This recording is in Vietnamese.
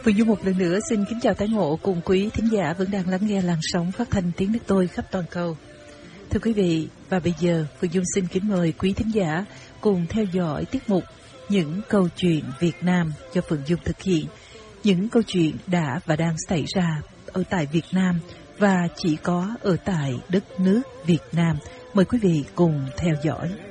Phương Dung một lần nữa xin kính chào tái ngộ cùng quý thính giả vẫn đang lắng nghe làn sóng phát thanh tiếng nước tôi khắp toàn cầu. Thưa quý vị, và bây giờ Phương Dung xin kính mời quý thính giả cùng theo dõi tiết mục Những câu chuyện Việt Nam do Phương Dung thực hiện. Những câu chuyện đã và đang xảy ra ở tại Việt Nam và chỉ có ở tại đất nước Việt Nam. Mời quý vị cùng theo dõi.